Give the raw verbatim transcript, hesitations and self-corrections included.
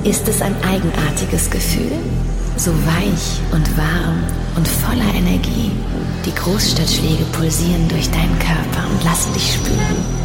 Ist es ein eigenartiges Gefühl? So weich und warm und voller Energie. Die Großstadtschläge pulsieren durch deinen Körper und lassen dich spüren,